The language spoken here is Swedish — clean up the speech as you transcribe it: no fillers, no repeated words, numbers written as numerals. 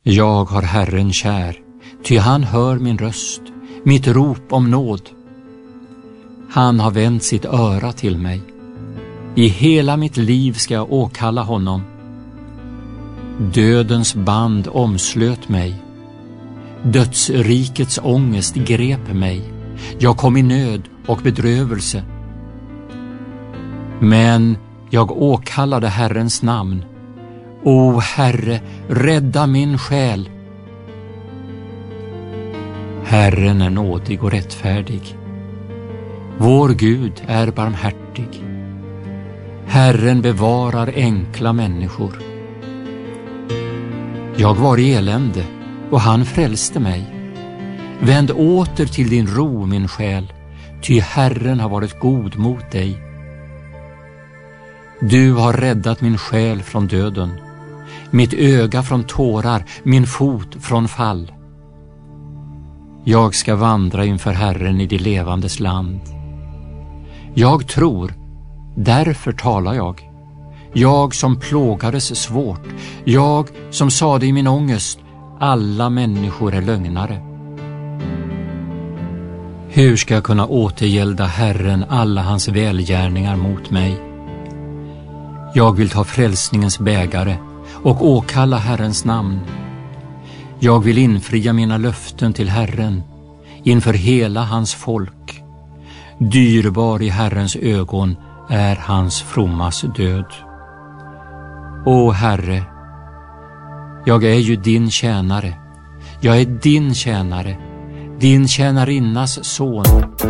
Jag har Herren kär, ty han hör min röst, mitt rop om nåd. Han har vänt sitt öra till mig. I hela mitt liv ska jag åkalla honom. Dödens band omslöt mig. Dödsrikets ångest grep mig. Jag kom i nöd och bedrövelse. Men jag åkallade Herrens namn. O Herre, rädda min själ. Herren är nådig och rättfärdig. Vår Gud är barmhärtig. Herren bevarar enkla människor. Jag var i elände och han frälste mig. Vänd åter till din ro, min själ, ty Herren har varit god mot dig. Du har räddat min själ från döden, mitt öga från tårar, min fot från fall. Jag ska vandra inför Herren i det levandes land. Jag tror, därför talar jag. Jag som plågades svårt, jag som sade i min ångest, alla människor är lögnare. Hur ska jag kunna återgälda Herren alla hans välgärningar mot mig? Jag vill ta frälsningens bägare och åkalla Herrens namn. Jag vill infria mina löften till Herren inför hela hans folk. Dyrbar i Herrens ögon är hans frommas död. O Herre, jag är ju din tjänare. Jag är din tjänare, din tjänarinnas son.